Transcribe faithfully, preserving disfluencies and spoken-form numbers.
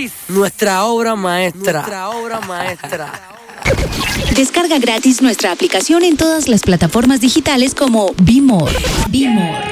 Luis, nuestra obra maestra. Nuestra obra maestra. Descarga gratis nuestra aplicación en todas las plataformas digitales como Be More. Be More.